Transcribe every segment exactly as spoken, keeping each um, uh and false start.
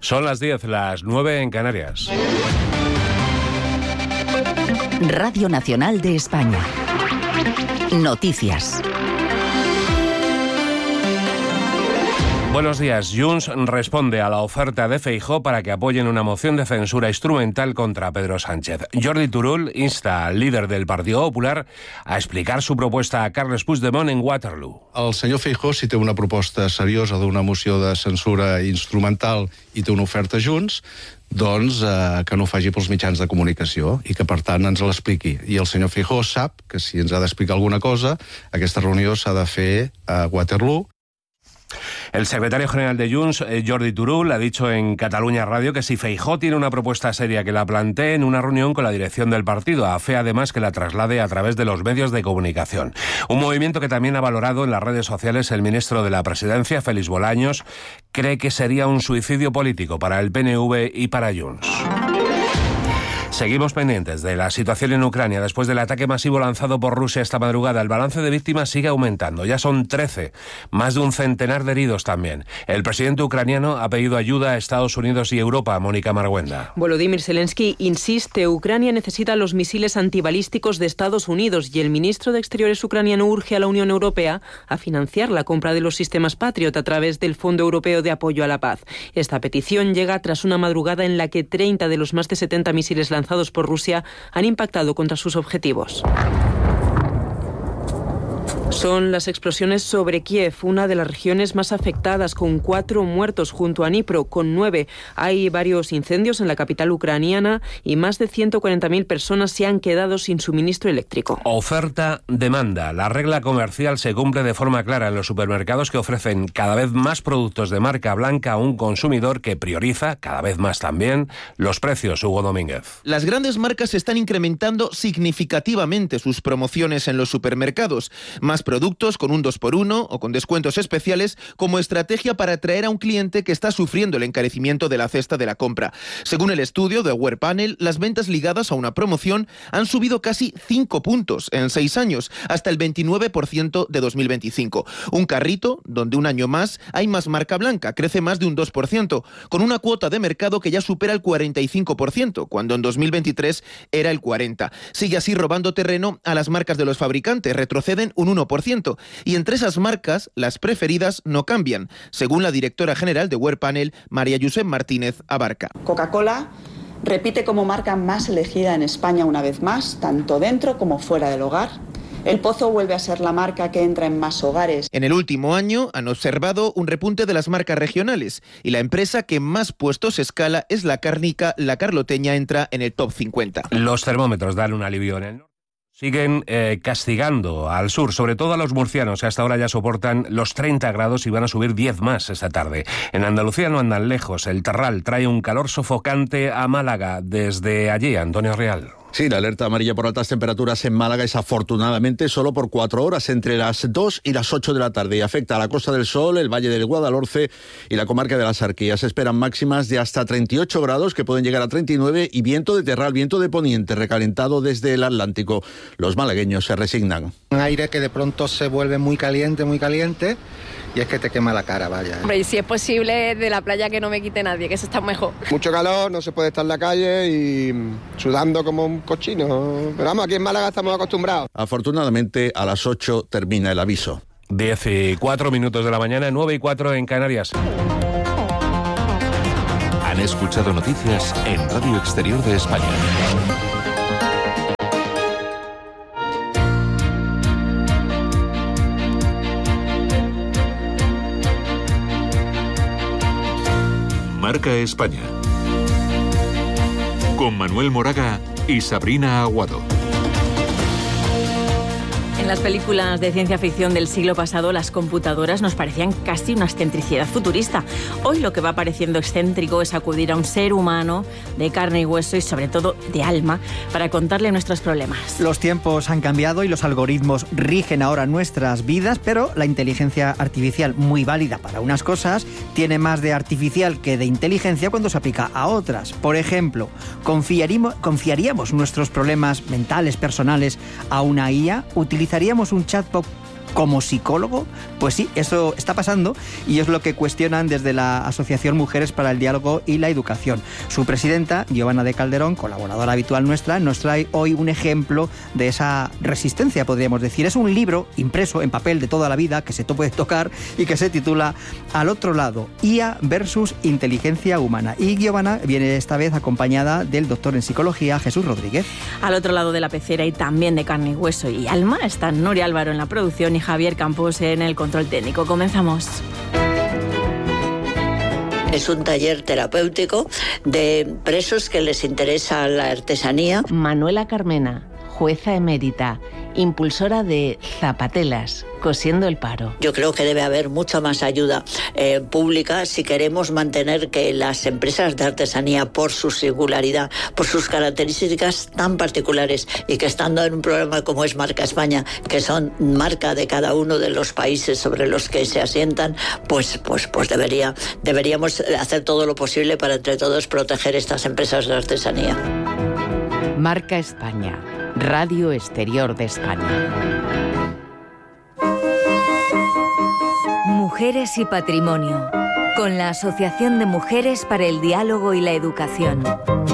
Son las diez, las nueve en Canarias. Radio Nacional de España. Noticias. Buenos días. Junts responde a la oferta de Feijóo para que apoyen una moción de censura instrumental contra Pedro Sánchez. Jordi Turull insta al líder del Partido Popular a explicar su propuesta a Carles Puigdemont en Waterloo. El senyor Feijóo, si té una proposta seriosa d'una moció de censura instrumental i té una oferta Junts, doncs eh, que no ho faci pels mitjans de comunicació i que, per tant, ens l'expliqui. I el senyor Feijóo sap que si ens ha d'explicar alguna cosa, aquesta reunió s'ha de fer a Waterloo. El secretario general de Junts, Jordi Turull, ha dicho en Cataluña Radio que si Feijóo tiene una propuesta seria, que la plantee en una reunión con la dirección del partido, a fe además que la traslade a través de los medios de comunicación. Un movimiento que también ha valorado en las redes sociales el ministro de la Presidencia, Félix Bolaños, cree que sería un suicidio político para el P N V y para Junts. Seguimos pendientes de la situación en Ucrania. Después del ataque masivo lanzado por Rusia esta madrugada, el balance de víctimas sigue aumentando. Ya son trece, más de un centenar de heridos también. El presidente ucraniano ha pedido ayuda a Estados Unidos y Europa. Mónica Marguenda. Volodymyr Zelensky insiste, Ucrania necesita los misiles antibalísticos de Estados Unidos y el ministro de Exteriores ucraniano urge a la Unión Europea a financiar la compra de los sistemas Patriot a través del Fondo Europeo de Apoyo a la Paz. Esta petición llega tras una madrugada en la que treinta de los más de setenta misiles lanzados por Rusia han impactado contra sus objetivos. Son las explosiones sobre Kiev, una de las regiones más afectadas, con cuatro muertos junto a Dnipro, con nueve. Hay varios incendios en la capital ucraniana y más de ciento cuarenta mil personas se han quedado sin suministro eléctrico. Oferta-demanda. La regla comercial se cumple de forma clara en los supermercados, que ofrecen cada vez más productos de marca blanca a un consumidor que prioriza, cada vez más también, los precios. Hugo Domínguez. Las grandes marcas están incrementando significativamente sus promociones en los supermercados. Más productos con un dos por uno o con descuentos especiales como estrategia para atraer a un cliente que está sufriendo el encarecimiento de la cesta de la compra. Según el estudio de Aware Panel, las ventas ligadas a una promoción han subido casi cinco puntos en seis años, hasta el veintinueve por ciento de dos mil veinticinco. Un carrito donde un año más hay más marca blanca, crece más de un dos por ciento, con una cuota de mercado que ya supera el cuarenta y cinco por ciento, cuando en dos mil veintitrés era el cuarenta por ciento. Sigue así robando terreno a las marcas de los fabricantes, retroceden un uno por ciento, y entre esas marcas, las preferidas no cambian, según la directora general de Aware Panel, María Josep Martínez Abarca. Coca-Cola repite como marca más elegida en España una vez más, tanto dentro como fuera del hogar. El Pozo vuelve a ser la marca que entra en más hogares. En el último año han observado un repunte de las marcas regionales y la empresa que más puestos escala es la cárnica. La Carloteña entra en el top cincuenta. Los termómetros dan un alivio en el norte. Siguen eh, castigando al sur, sobre todo a los murcianos, que hasta ahora ya soportan los treinta grados y van a subir diez más esta tarde. En Andalucía no andan lejos. El Tarral trae un calor sofocante a Málaga. Desde allí, Antonio Real. Sí, la alerta amarilla por altas temperaturas en Málaga es afortunadamente solo por cuatro horas, entre las dos y las ocho de la tarde, y afecta a la Costa del Sol, el Valle del Guadalhorce y la comarca de las Arquías. Se esperan máximas de hasta treinta y ocho grados, que pueden llegar a treinta y nueve, y viento de terral, viento de poniente, recalentado desde el Atlántico. Los malagueños se resignan. Un aire que de pronto se vuelve muy caliente, muy caliente, y es que te quema la cara, vaya. Hombre, y si es posible, de la playa que no me quite nadie, que eso está mejor. Mucho calor, no se puede estar en la calle y sudando como un cochino. Pero vamos, aquí en Málaga estamos acostumbrados. Afortunadamente, a las ocho termina el aviso. diez y cuatro minutos de la mañana, nueve y cuatro en Canarias. Han escuchado noticias en Radio Exterior de España. Marca España. Con Manuel Moraga y Sabrina Aguado. En las películas de ciencia ficción del siglo pasado, las computadoras nos parecían casi una excentricidad futurista. Hoy lo que va pareciendo excéntrico es acudir a un ser humano de carne y hueso y sobre todo de alma para contarle nuestros problemas. Los tiempos han cambiado y los algoritmos rigen ahora nuestras vidas, pero la inteligencia artificial, muy válida para unas cosas, tiene más de artificial que de inteligencia cuando se aplica a otras. Por ejemplo, ¿confiaríamos, confiaríamos nuestros problemas mentales, personales, a una I A? ¿Utilizaríamos un chatbot como psicólogo? Pues sí, eso está pasando y es lo que cuestionan desde la Asociación Mujeres para el Diálogo y la Educación. Su presidenta, Giovanna de Calderón, colaboradora habitual nuestra, nos trae hoy un ejemplo de esa resistencia, podríamos decir. Es un libro impreso en papel de toda la vida que se puede tocar y que se titula Al otro lado, I A versus inteligencia humana. Y Giovanna viene esta vez acompañada del doctor en psicología, Jesús Rodríguez. Al otro lado de la pecera y también de carne y hueso y alma están Nuria Álvaro en la producción y Javier Campos en el control técnico. Comenzamos. Es un taller terapéutico de presos que les interesa la artesanía. Manuela Carmena, jueza emérita, impulsora de Zapatelas, cosiendo el paro. Yo creo que debe haber mucha más ayuda eh, pública si queremos mantener que las empresas de artesanía, por su singularidad, por sus características tan particulares y que estando en un programa como es Marca España, que son marca de cada uno de los países sobre los que se asientan, pues, pues, pues debería, deberíamos hacer todo lo posible para entre todos proteger estas empresas de artesanía. Marca España, Radio Exterior de España. Mujeres y Patrimonio, con la Asociación de Mujeres para el Diálogo y la Educación.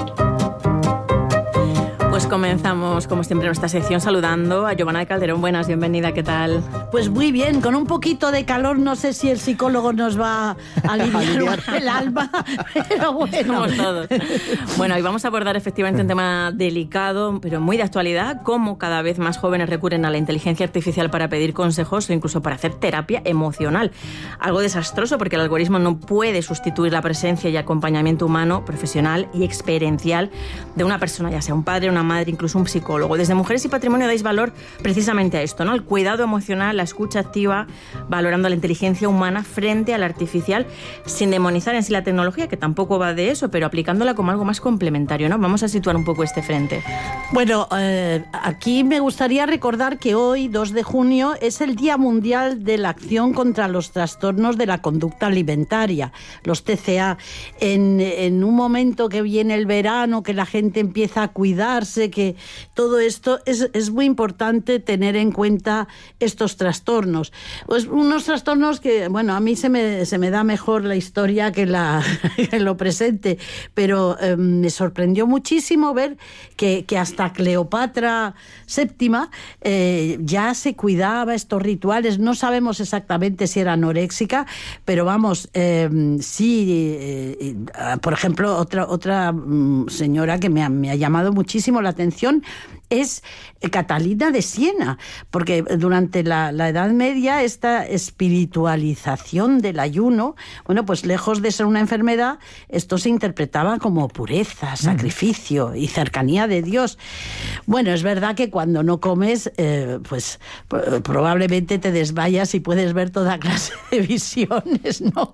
Pues comenzamos, como siempre, nuestra sección saludando a Giovanna de Calderón. Buenas, bienvenida, ¿qué tal? Pues muy bien, con un poquito de calor, no sé si el psicólogo nos va a aliviar el alma, pero bueno. Somos todos. Bueno, hoy vamos a abordar efectivamente un tema delicado, pero muy de actualidad, cómo cada vez más jóvenes recurren a la inteligencia artificial para pedir consejos o incluso para hacer terapia emocional. Algo desastroso porque el algoritmo no puede sustituir la presencia y acompañamiento humano, profesional y experiencial de una persona, ya sea un padre, una madre, incluso un psicólogo. Desde Mujeres y Patrimonio dais valor precisamente a esto, ¿no? El cuidado emocional, la escucha activa, valorando la inteligencia humana frente a la artificial, sin demonizar en sí la tecnología, que tampoco va de eso, pero aplicándola como algo más complementario, ¿no? Vamos a situar un poco este frente. Bueno, eh, aquí me gustaría recordar que hoy, dos de junio, es el Día Mundial de la Acción contra los Trastornos de la Conducta Alimentaria, los T C A. En, en un momento que viene el verano, que la gente empieza a cuidarse, que todo esto es, es muy importante tener en cuenta estos trastornos. Pues unos trastornos que, bueno, a mí se me, se me da mejor la historia que, la, que lo presente, pero eh, me sorprendió muchísimo ver que, que hasta Cleopatra séptima eh, ya se cuidaba estos rituales. No sabemos exactamente si era anoréxica, pero vamos, eh, sí, eh, por ejemplo, otra, otra señora que me ha, me ha llamado muchísimo la atención es Catalina de Siena, porque durante la, la Edad Media esta espiritualización del ayuno, bueno, pues lejos de ser una enfermedad, esto se interpretaba como pureza, sacrificio y cercanía de Dios. Bueno, es verdad que cuando no comes, eh, pues probablemente te desmayas y puedes ver toda clase de visiones, ¿no?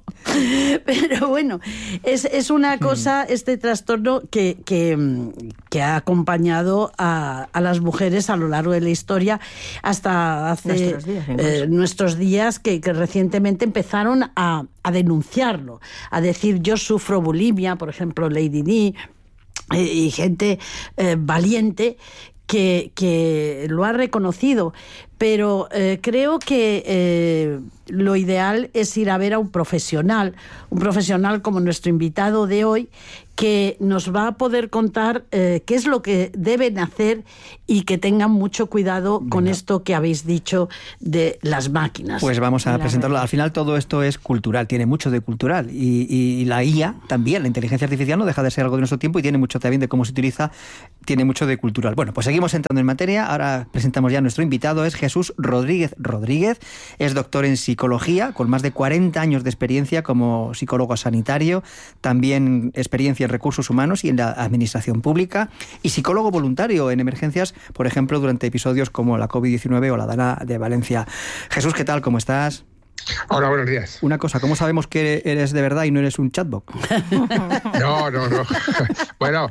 Pero bueno, es, es una cosa, este trastorno que, que, que ha acompañado a a las mujeres a lo largo de la historia hasta hace nuestros días, eh, nuestros días que, que recientemente empezaron a, a denunciarlo, a decir yo sufro bulimia, por ejemplo Lady Di, eh, y gente eh, valiente que, que lo ha reconocido. Pero eh, creo que eh, lo ideal es ir a ver a un profesional, un profesional como nuestro invitado de hoy, que nos va a poder contar eh, qué es lo que deben hacer y que tengan mucho cuidado Venga. con esto que habéis dicho de las máquinas. Pues vamos a presentarlo. Al final todo esto es cultural, tiene mucho de cultural y, y la I A también, la inteligencia artificial no deja de ser algo de nuestro tiempo y tiene mucho también de cómo se utiliza, tiene mucho de cultural. Bueno, pues seguimos entrando en materia. Ahora presentamos ya a nuestro invitado, es Jesús Rodríguez Rodríguez, es doctor en psicología, con más de cuarenta años de experiencia como psicólogo sanitario, también experiencia en recursos humanos y en la administración pública, y psicólogo voluntario en emergencias, por ejemplo, durante episodios como la COVID diecinueve o la Dana de Valencia. Jesús, ¿qué tal? ¿Cómo estás? Hola, buenos días. Una cosa, ¿cómo sabemos que eres de verdad y no eres un chatbot? No, no, no. Bueno,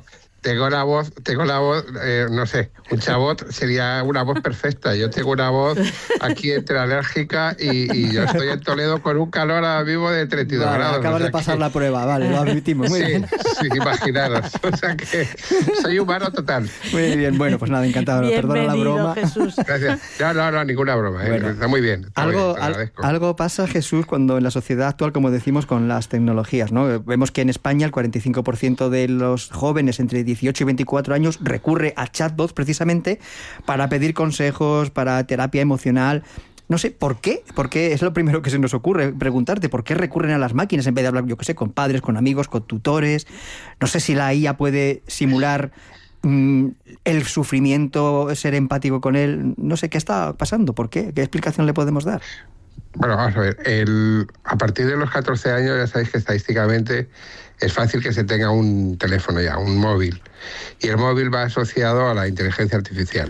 tengo la voz, tengo la voz, eh, no sé, un chabot sería una voz perfecta. Yo tengo una voz aquí entre alérgica y, y yo estoy en Toledo con un calor ahora mismo de treinta y dos vale, grados. Acabas o sea de pasar que... la prueba, vale, lo admitimos. Muy sí, bien. Sí, imaginaros. O sea que soy humano total. Muy bien, bueno, pues nada, encantado. Perdona la broma. Jesús. Gracias. No, no, no, ninguna broma. ¿eh? Bueno, está muy bien. Está algo, muy bien, al, algo pasa, Jesús, cuando en la sociedad actual, como decimos, con las tecnologías, ¿no? Vemos que en España el cuarenta y cinco por ciento de los jóvenes entre dieciocho y veinticuatro años recurre a chatbots precisamente para pedir consejos, para terapia emocional. No sé, ¿por qué? Porque es lo primero que se nos ocurre preguntarte, ¿por qué recurren a las máquinas en vez de hablar, yo qué sé, con padres, con amigos, con tutores? No sé si la I A puede simular mmm, el sufrimiento, ser empático con él. No sé qué está pasando, ¿por qué? ¿Qué explicación le podemos dar? Bueno, vamos a ver, el, a partir de los catorce años ya sabéis que estadísticamente es fácil que se tenga un teléfono ya, un móvil, y el móvil va asociado a la inteligencia artificial.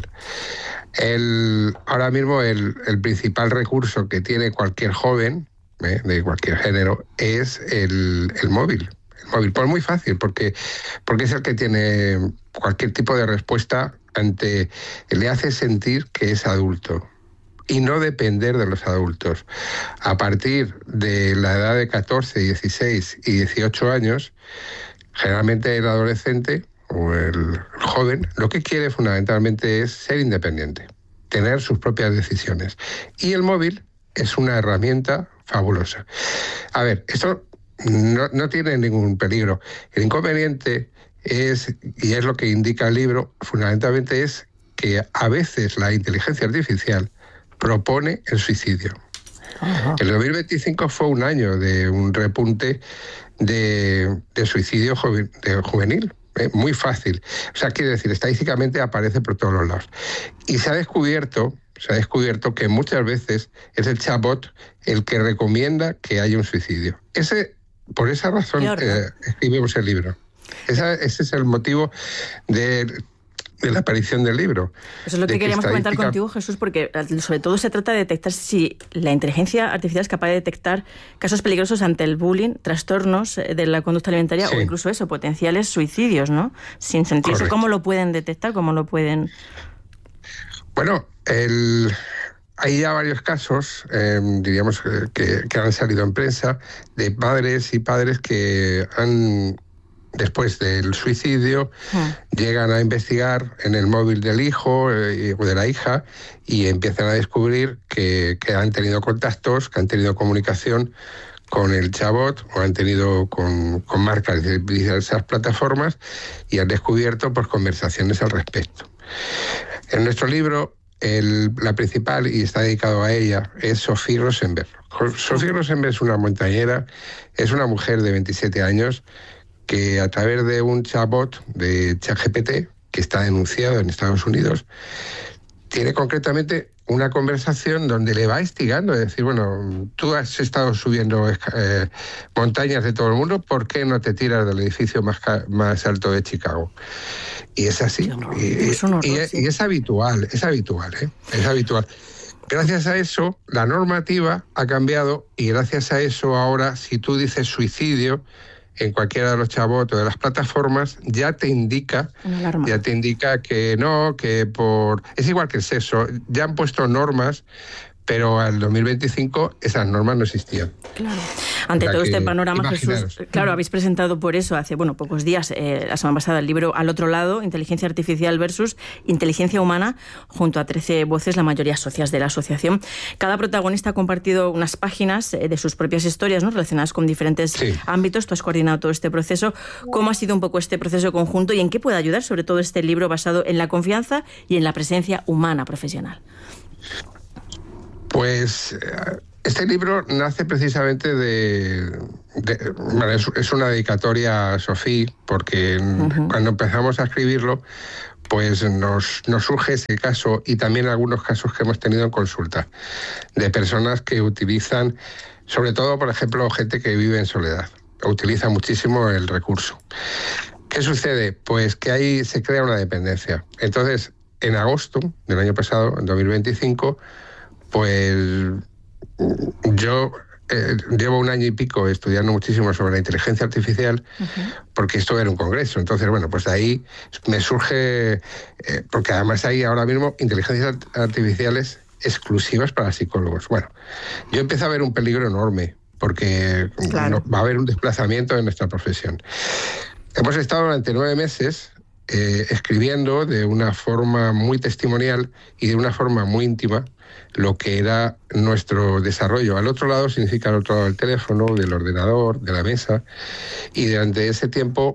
El, ahora mismo el, el principal recurso que tiene cualquier joven, ¿eh? de cualquier género, es el, el móvil. El móvil, pues muy fácil, porque, porque es el que tiene cualquier tipo de respuesta ante, le hace sentir que es adulto. Y no depender de los adultos. A partir de la edad de catorce, dieciséis y dieciocho años, generalmente el adolescente o el joven lo que quiere fundamentalmente es ser independiente, tener sus propias decisiones. Y el móvil es una herramienta fabulosa. A ver, esto no, no tiene ningún peligro. El inconveniente es, y es lo que indica el libro, fundamentalmente es que a veces la inteligencia artificial propone el suicidio. Ajá. El dos mil veinticinco fue un año de un repunte de, de suicidio joven, de juvenil, ¿eh? Muy fácil. O sea, quiere decir, estadísticamente aparece por todos los lados. Y se ha descubierto, se ha descubierto que muchas veces es el chatbot el que recomienda que haya un suicidio. Ese, por esa razón eh, escribimos el libro. Esa, ese es el motivo de... de la aparición del libro. Eso es lo que queríamos estadística... comentar contigo, Jesús, porque sobre todo se trata de detectar si la inteligencia artificial es capaz de detectar casos peligrosos ante el bullying, trastornos de la conducta alimentaria sí. o incluso eso, potenciales suicidios, ¿no? Sin sentirse. Correcto. ¿Cómo lo pueden detectar? ¿Cómo lo pueden...? Bueno, el... hay ya varios casos, eh, diríamos, que, que han salido en prensa, de madres y padres que han... después del suicidio, ah. llegan a investigar en el móvil del hijo eh, o de la hija y empiezan a descubrir que, que han tenido contactos, que han tenido comunicación con el chatbot o han tenido con, con marcas de esas plataformas y han descubierto pues, conversaciones al respecto. En nuestro libro, el, la principal, y está dedicado a ella, es Sophie Rosenberg. Sophie Rosenberg es una montañera, es una mujer de veintisiete años, que a través de un chatbot de ChatGPT, que está denunciado en Estados Unidos, tiene concretamente una conversación donde le va instigando, es decir, bueno, tú has estado subiendo eh, montañas de todo el mundo, ¿por qué no te tiras del edificio más, más alto de Chicago? Y es así, no, y, es horror, y, sí. y es habitual, es habitual, ¿eh? es habitual. Gracias a eso, la normativa ha cambiado y gracias a eso ahora, si tú dices suicidio, en cualquiera de los chatbots o de las plataformas, ya te indica, ya te indica que no, que por... Es igual que el sexo, ya han puesto normas, pero al dos mil veinticinco esas normas no existían. Claro. Ante todo este panorama, Jesús, claro, habéis presentado por eso hace, bueno, pocos días, eh, la semana pasada, el libro Al otro lado, Inteligencia Artificial versus Inteligencia Humana, junto a trece voces, la mayoría socias de la asociación. Cada protagonista ha compartido unas páginas eh, de sus propias historias, ¿no?, relacionadas con diferentes sí. ámbitos. Tú has coordinado todo este proceso. ¿Cómo ha sido un poco este proceso conjunto y en qué puede ayudar, sobre todo, este libro basado en la confianza y en la presencia humana profesional? Pues este libro nace precisamente de... de bueno, es, es una dedicatoria a Sofía, porque uh-huh. cuando empezamos a escribirlo, pues nos, nos surge ese caso y también algunos casos que hemos tenido en consulta, de personas que utilizan, sobre todo, por ejemplo, gente que vive en soledad, utiliza muchísimo el recurso. ¿Qué sucede? Pues que ahí se crea una dependencia. Entonces, en agosto del año pasado, en dos mil veinticinco, pues yo eh, llevo un año y pico estudiando muchísimo sobre la inteligencia artificial, uh-huh. porque esto era un congreso. Entonces, bueno, pues de ahí me surge, eh, porque además hay ahora mismo inteligencias artificiales exclusivas para psicólogos. Bueno, yo empiezo a ver un peligro enorme, porque claro. no, va a haber un desplazamiento en nuestra profesión. Hemos estado durante nueve meses eh, escribiendo de una forma muy testimonial y de una forma muy íntima lo que era nuestro desarrollo. Al otro lado significa al otro lado del teléfono, del ordenador, de la mesa, y durante ese tiempo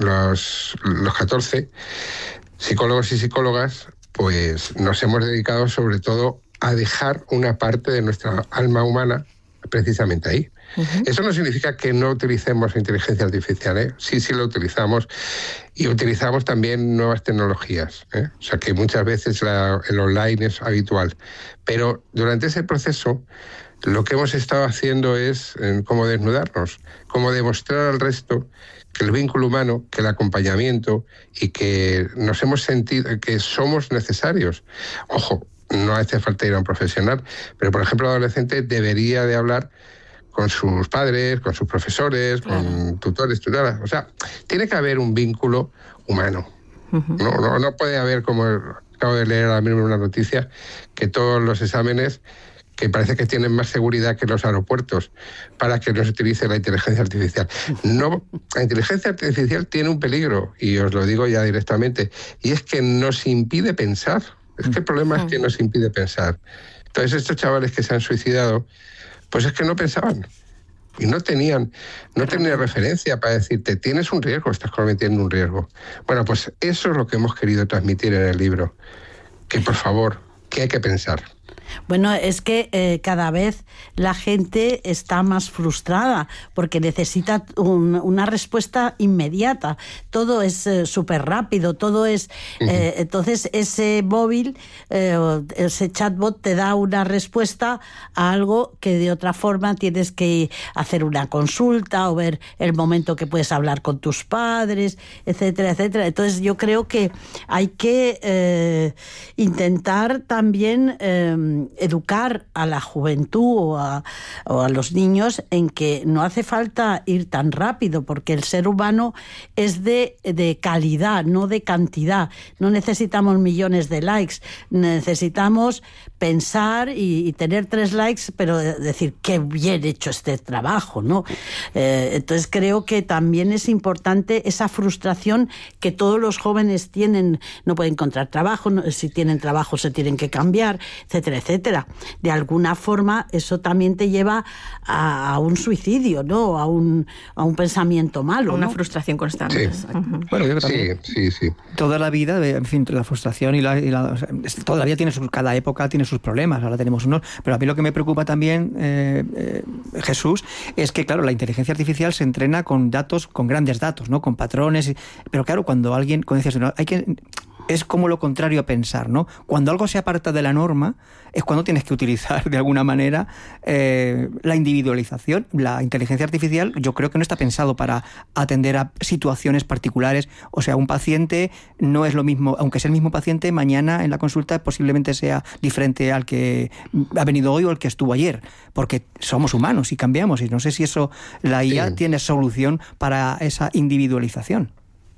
los, los catorce psicólogos y psicólogas pues nos hemos dedicado sobre todo a dejar una parte de nuestra alma humana precisamente ahí. Uh-huh. Eso no significa que no utilicemos inteligencia artificial, ¿eh? Sí, sí lo utilizamos, y utilizamos también nuevas tecnologías, ¿eh? O sea que muchas veces la, el online es habitual. Pero durante ese proceso lo que hemos estado haciendo es eh, como desnudarnos, como demostrar al resto que el vínculo humano, que el acompañamiento y que nos hemos sentido, que somos necesarios. Ojo, no hace falta ir a un profesional, pero por ejemplo el adolescente debería de hablar con sus padres, con sus profesores, claro. con tutores, tutoras. O sea, tiene que haber un vínculo humano. Uh-huh. No, no, no puede haber, como acabo de leer ahora mismo una noticia, que todos los exámenes, que parece que tienen más seguridad que los aeropuertos, para que no se utilice la inteligencia artificial. No, la inteligencia artificial tiene un peligro, y os lo digo ya directamente, y es que nos impide pensar. Es que el problema es que nos impide pensar. Entonces estos chavales que se han suicidado, pues es que no pensaban y no tenían, no tenían referencia para decirte, tienes un riesgo, estás cometiendo un riesgo. Bueno, pues eso es lo que hemos querido transmitir en el libro, que por favor, que hay que pensar. Bueno, es que eh, cada vez la gente está más frustrada porque necesita un, una respuesta inmediata. Todo es eh, súper rápido, todo es... Uh-huh. Eh, entonces, ese móvil, eh, ese chatbot te da una respuesta a algo que de otra forma tienes que hacer una consulta o ver el momento que puedes hablar con tus padres, etcétera, etcétera. Entonces, yo creo que hay que eh, intentar también... Eh, educar a la juventud o a, o a los niños en que no hace falta ir tan rápido, porque el ser humano es de, de calidad, no de cantidad. No necesitamos millones de likes, necesitamos pensar y, y tener tres likes, pero decir qué bien hecho este trabajo, ¿no? Eh, entonces creo que también es importante esa frustración que todos los jóvenes tienen, no pueden encontrar trabajo, no, si tienen trabajo se tienen que cambiar, etcétera, etcétera. De alguna forma eso también te lleva a, a un suicidio, ¿no? A un, a un pensamiento malo, a una ¿no? frustración constante. Sí. Uh-huh. Bueno, yo creo que también sí, sí, sí. Toda la vida, en fin, la frustración y la, y la o sea, toda la vida tiene sus, cada época tiene sus problemas, ahora tenemos unos, pero a mí lo que me preocupa también, eh, eh, Jesús, es que claro, la inteligencia artificial se entrena con datos, con grandes datos, ¿no? Con patrones, pero claro, cuando alguien, cuando dices, no, hay que... es como lo contrario a pensar, ¿no? Cuando algo se aparta de la norma es cuando tienes que utilizar de alguna manera eh, la individualización. La inteligencia artificial yo creo que no está pensado para atender a situaciones particulares. O sea, un paciente no es lo mismo, aunque sea el mismo paciente, mañana en la consulta posiblemente sea diferente al que ha venido hoy o el que estuvo ayer, porque somos humanos y cambiamos, y no sé si eso la I A sí. tiene solución para esa individualización.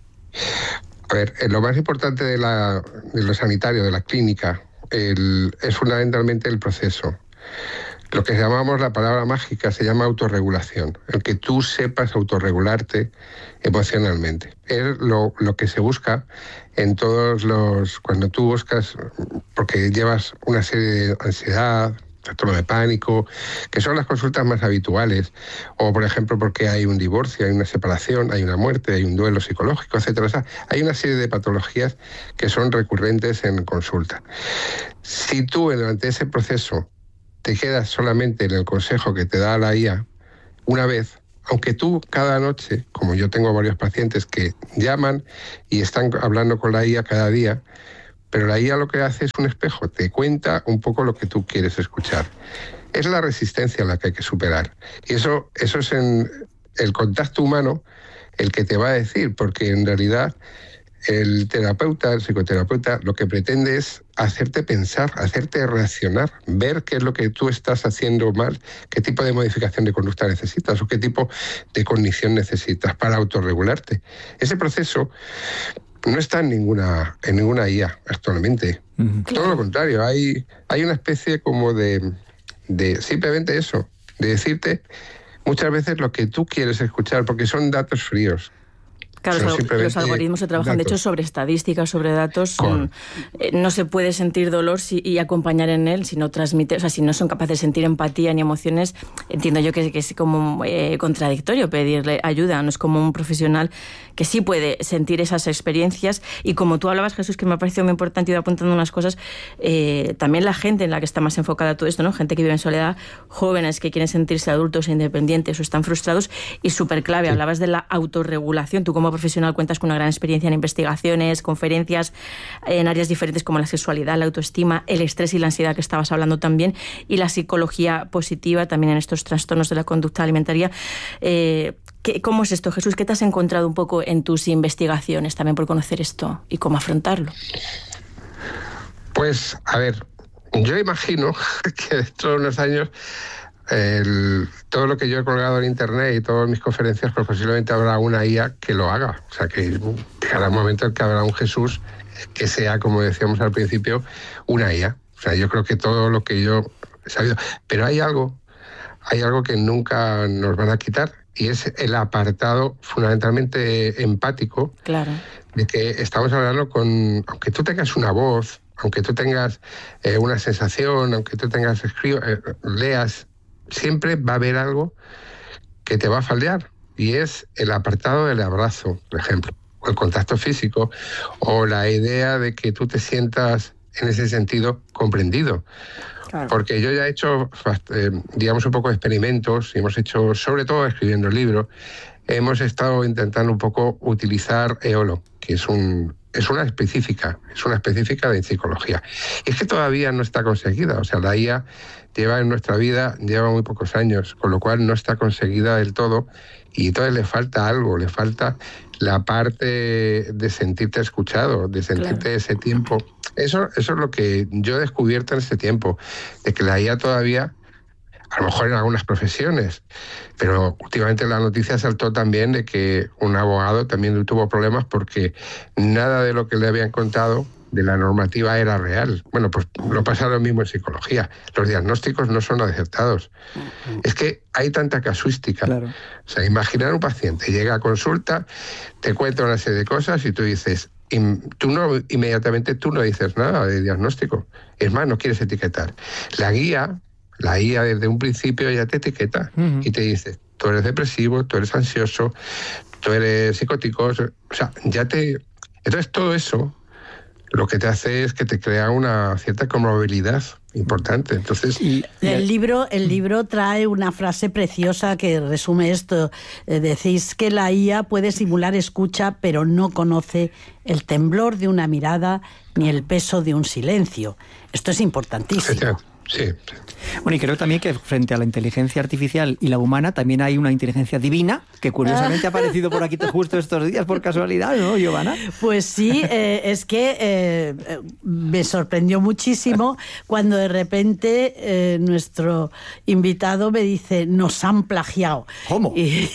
A ver, lo más importante de, la, de lo sanitario, de la clínica, el, es fundamentalmente el proceso. Lo que llamamos la palabra mágica se llama autorregulación, el que tú sepas autorregularte emocionalmente. Es lo, lo que se busca en todos los... Cuando tú buscas, porque llevas una serie de ansiedad, trastorno de pánico, que son las consultas más habituales, o por ejemplo porque hay un divorcio, hay una separación, hay una muerte, hay un duelo psicológico, etcétera. O sea, hay una serie de patologías que son recurrentes en consulta. Si tú durante ese proceso te quedas solamente en el consejo que te da la I A, una vez, aunque tú cada noche, como yo tengo varios pacientes que llaman y están hablando con la I A cada día, pero la I A lo que hace es un espejo, te cuenta un poco lo que tú quieres escuchar. Es la resistencia la que hay que superar. Y eso, eso es en el contacto humano el que te va a decir, porque en realidad El terapeuta, el psicoterapeuta, lo que pretende es hacerte pensar, hacerte reaccionar, ver qué es lo que tú estás haciendo mal, qué tipo de modificación de conducta necesitas o qué tipo de cognición necesitas para autorregularte. Ese proceso no está en ninguna, en ninguna I A actualmente. Uh-huh. Todo lo contrario, hay, hay una especie como de, de simplemente eso, de decirte muchas veces lo que tú quieres escuchar, porque son datos fríos. Claro, los, los algoritmos se trabajan, datos. de hecho, sobre estadísticas, sobre datos. Con... Eh, no se puede sentir dolor si, y acompañar en él si no transmite, o sea, si no son capaces de sentir empatía ni emociones. Entiendo yo que, que es como eh, contradictorio pedirle ayuda. No es como un profesional que sí puede sentir esas experiencias. Y como tú hablabas, Jesús, que me ha parecido muy importante, iba apuntando unas cosas, eh, también la gente en la que está más enfocada todo esto, ¿no? Gente que vive en soledad, jóvenes que quieren sentirse adultos e independientes o están frustrados. Y súper clave, sí. Hablabas de la autorregulación. Tú como profesional cuentas con una gran experiencia en investigaciones, conferencias en áreas diferentes como la sexualidad, la autoestima, el estrés y la ansiedad que estabas hablando también, y la psicología positiva también en estos trastornos de la conducta alimentaria. Eh, ¿qué, ¿Cómo es esto, Jesús? ¿Qué te has encontrado un poco en tus investigaciones también por conocer esto y cómo afrontarlo? Pues, a ver, yo imagino que dentro de unos años El, todo lo que yo he colgado en internet y todas mis conferencias, pues posiblemente habrá una I A que lo haga. O sea, que llegará un momento en que habrá un Jesús que sea, como decíamos al principio, una I A. O sea, yo creo que todo lo que yo he sabido... Pero hay algo, hay algo que nunca nos van a quitar, y es el apartado fundamentalmente empático. Claro. De que estamos hablando con... Aunque tú tengas una voz, aunque tú tengas eh, una sensación, aunque tú tengas... Escribo, eh, leas... siempre va a haber algo que te va a faldear, y es el apartado del abrazo, por ejemplo, o el contacto físico, o la idea de que tú te sientas en ese sentido comprendido. Claro. Porque yo ya he hecho, eh, digamos, un poco de experimentos, y hemos hecho, sobre todo escribiendo el libro, hemos estado intentando un poco utilizar E O L O, que es un... Es una específica, es una específica de psicología. Y es que todavía no está conseguida. O sea, la I A lleva en nuestra vida, lleva muy pocos años, con lo cual no está conseguida del todo, y entonces le falta algo, le falta la parte de sentirte escuchado, de sentirte claro. ese tiempo. Eso, eso es lo que yo he descubierto en este tiempo, de que la I A todavía, a lo mejor en algunas profesiones, pero últimamente la noticia saltó también de que un abogado también tuvo problemas porque nada de lo que le habían contado de la normativa era real. Bueno, pues lo pasa lo mismo en psicología. Los diagnósticos no son acertados. Uh-huh. Es que hay tanta casuística. Claro. O sea, imaginar un paciente, llega a consulta, te cuenta una serie de cosas y tú dices... Y tú no, inmediatamente tú no dices nada de diagnóstico. Es más, no quieres etiquetar. La guía... La I A desde un principio ya te etiqueta uh-huh. y te dice, tú eres depresivo, tú eres ansioso, tú eres psicótico, o sea, ya te... Entonces todo eso lo que te hace es que te crea una cierta comorbilidad importante. Entonces, y el libro, el libro trae una frase preciosa que resume esto. Eh, decís que la I A puede simular escucha, pero no conoce el temblor de una mirada ni el peso de un silencio. Esto es importantísimo. Sí. Bueno, y creo también que frente a la inteligencia artificial y la humana también hay una inteligencia divina que curiosamente ha aparecido por aquí justo estos días por casualidad, ¿no, Giovanna? Pues sí, eh, es que eh, me sorprendió muchísimo cuando de repente eh, nuestro invitado me dice, nos han plagiado. ¿Cómo? Y...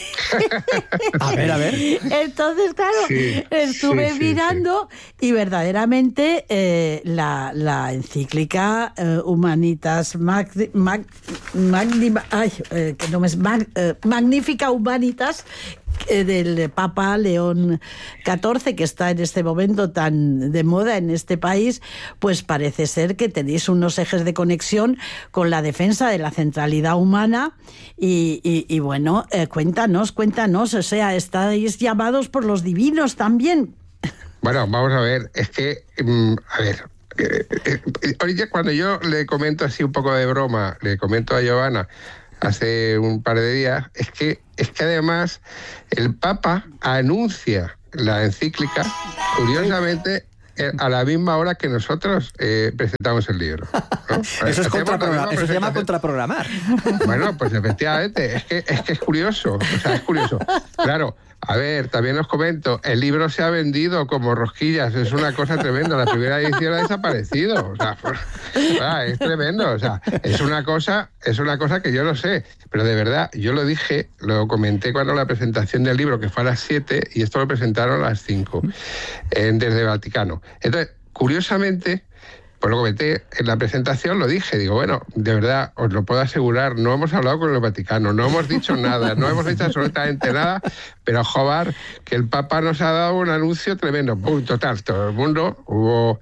a ver, a ver. Entonces, claro, sí, estuve sí, sí, mirando sí. y verdaderamente eh, la, la encíclica eh, Humanitas Mag, mag, magni, ay, eh, que no me es mag, eh, Magnífica Humanitas eh, del Papa León catorce, que está en este momento tan de moda en este país, pues parece ser que tenéis unos ejes de conexión con la defensa de la centralidad humana y, y, y bueno, eh, cuéntanos, cuéntanos, o sea, estáis llamados por los divinos también. Bueno, vamos a ver, es que, um, a ver... Eh, eh, ahorita cuando yo le comento así un poco de broma, le comento a Giovanna hace un par de días, es que, es que además el Papa anuncia la encíclica, curiosamente, eh, a la misma hora que nosotros eh, presentamos el libro, ¿no? Eso, es contraprogramar, eso se llama contraprogramar. Bueno, pues efectivamente, es que, es que es curioso, o sea, es curioso. Claro, A ver, también os comento, el libro se ha vendido como rosquillas, es una cosa tremenda, la primera edición ha desaparecido, o sea, ah, es tremendo, o sea, es una cosa, es una cosa que yo no sé, pero de verdad, yo lo dije, lo comenté cuando la presentación del libro, que fue a las siete, y esto lo presentaron a las cinco, en, desde el Vaticano. Entonces, curiosamente, pues lo comenté en la presentación, lo dije, digo, bueno, de verdad, os lo puedo asegurar, no hemos hablado con el Vaticano, no hemos dicho nada, no hemos dicho absolutamente nada, pero joder, que el Papa nos ha dado un anuncio tremendo. Pum, total, todo el mundo, hubo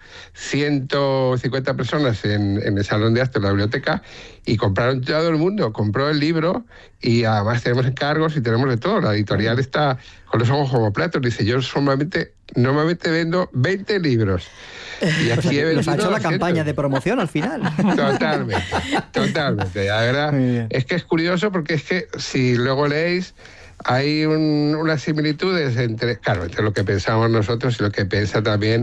ciento cincuenta personas en, en el salón de actos de la biblioteca y compraron todo el mundo, compró el libro y además tenemos encargos y tenemos de todo. La editorial está con los ojos como platos, dice, yo normalmente, normalmente vendo veinte libros. Y aquí he Nos ha hecho la doscientos. campaña de promoción al final. Totalmente, totalmente. La verdad es que es curioso porque es que si luego leéis hay un, unas similitudes entre, claro, entre lo que pensamos nosotros y lo que piensa también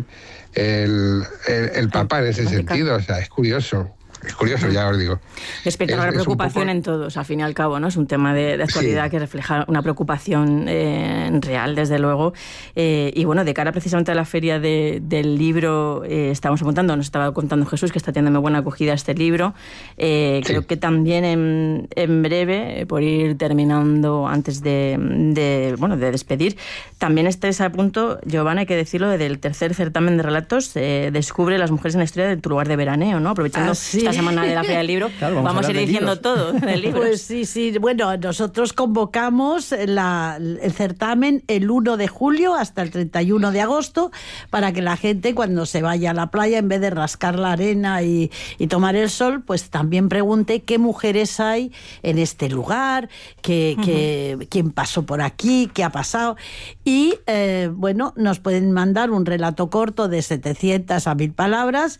el, el, el Papa en ese sentido. O sea, es curioso. Es curioso, ya os digo. Despierta Es- una es un preocupación poco- en todos, al fin y al cabo, ¿no? Es un tema de, de actualidad Sí. que refleja una preocupación eh, real, desde luego. Eh, y bueno, de cara precisamente a la feria de- del libro, eh, estábamos apuntando, nos estaba contando Jesús que está teniendo muy buena acogida este libro. Eh, Creo que también en, en breve, eh, por ir terminando antes de, de, bueno, de despedir, también estáis a punto, Giovanna, hay que decirlo, del tercer certamen de relatos, eh, Descubre las mujeres en la historia de tu lugar de veraneo, ¿no? Aprovechando Ah, sí. esta semana de la Feria del Libro, Claro, vamos, vamos a a ir hablar de diciendo libros. todo del libro. Pues sí, sí. Bueno, nosotros convocamos la- el certamen el uno de julio hasta el treinta y uno de agosto para que la gente cuando se vaya a la playa, en vez de rascar la arena y, y tomar el sol, pues también pregunte qué mujeres hay en este lugar, qué, qué- quién pasó por aquí, qué ha pasado. Y eh, bueno, nos pueden mandar un relato corto de setecientas a mil palabras.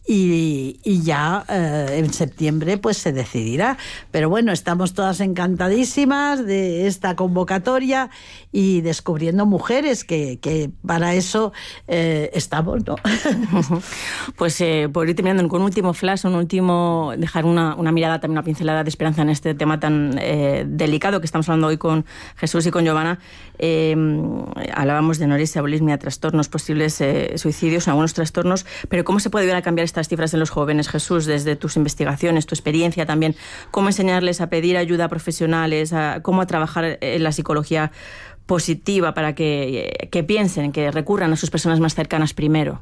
Y, y ya eh, en septiembre pues se decidirá. Pero bueno, estamos todas encantadísimas de esta convocatoria y descubriendo mujeres, que, que para eso eh, estamos, ¿no? Pues eh, por ir terminando con un último flash, un último, dejar una, una mirada, también una pincelada de esperanza en este tema tan eh, delicado que estamos hablando hoy con Jesús y con Giovanna. Eh, hablábamos de anorexia, bulimia, trastornos, posibles eh, suicidios, algunos trastornos, pero ¿cómo se puede ayudar a cambiar estas cifras en los jóvenes, Jesús, desde tus investigaciones, tu experiencia también? ¿Cómo enseñarles a pedir ayuda a profesionales, a cómo a trabajar en la psicología positiva para que, que piensen, que recurran a sus personas más cercanas primero?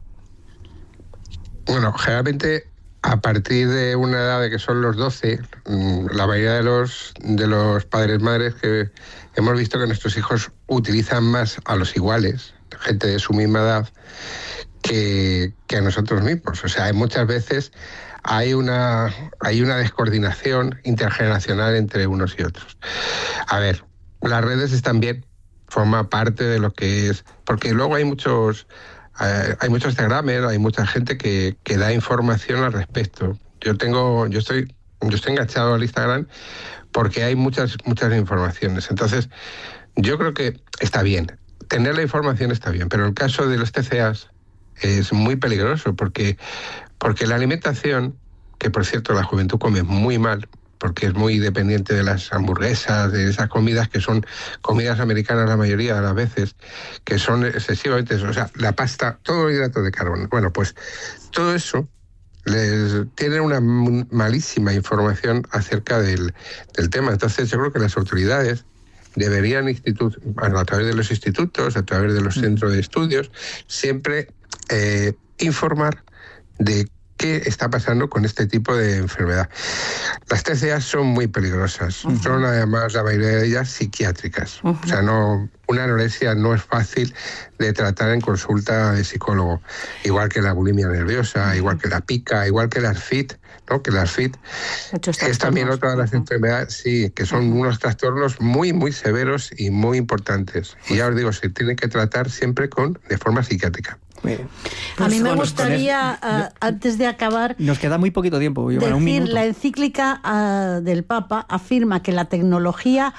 Bueno, generalmente a partir de una edad de que son los doce, mm, la mayoría de los, de los padres madres que hemos visto que nuestros hijos utilizan más a los iguales, gente de su misma edad, que, que a nosotros mismos. O sea, hay muchas veces hay una, hay una descoordinación intergeneracional entre unos y otros. A ver, las redes están bien, forma parte de lo que es, porque luego hay muchos... Eh, hay muchos Instagramers, hay mucha gente que, que da información al respecto. Yo tengo, yo estoy, yo estoy enganchado al Instagram porque hay muchas, muchas informaciones. Entonces, yo creo que está bien. Tener la información está bien, pero el caso de los T C As es muy peligroso porque, porque la alimentación, que por cierto la juventud come muy mal, porque es muy dependiente de las hamburguesas, de esas comidas que son comidas americanas la mayoría de las veces, que son excesivamente, o sea, la pasta, todo el hidrato de carbono. Bueno, pues todo eso les tiene una malísima información acerca del, del tema. Entonces yo creo que las autoridades deberían, institu- bueno, a través de los institutos, a través de los centros de estudios, siempre eh, informar de qué está pasando con este tipo de enfermedad. Las T C A son muy peligrosas, uh-huh. son además la mayoría de ellas psiquiátricas. Uh-huh. O sea, no, una anorexia no es fácil de tratar en consulta de psicólogo, igual que la bulimia nerviosa, uh-huh. igual que la pica, igual que la ARFID, ¿no? Que la ARFID es también otra de las uh-huh. enfermedades, sí, que son uh-huh. unos trastornos muy, muy severos y muy importantes. Y ya os digo, se tienen que tratar siempre con de forma psiquiátrica. Pues, a mí me bueno, gustaría, pues, uh, antes de acabar, nos queda muy poquito tiempo. Decir, un minuto. La encíclica uh, del Papa afirma que la tecnología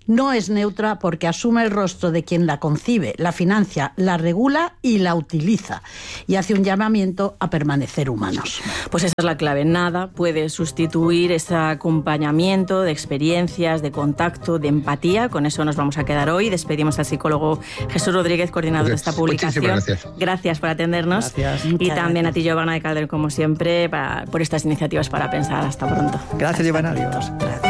No es neutra porque asume el rostro de quien la concibe, la financia, la regula y la utiliza. Y hace un llamamiento a permanecer humanos. Pues esa es la clave. Nada puede sustituir ese acompañamiento de experiencias, de contacto, de empatía. Con eso nos vamos a quedar hoy. Despedimos al psicólogo Jesús Rodríguez, coordinador Gracias. de esta publicación. Gracias. Gracias por atendernos. Gracias. Y Muchas también gracias. a ti, Giovanna de Calder, como siempre, para, por estas iniciativas para pensar. Hasta pronto. Gracias, Giovanna. Adiós. Gracias.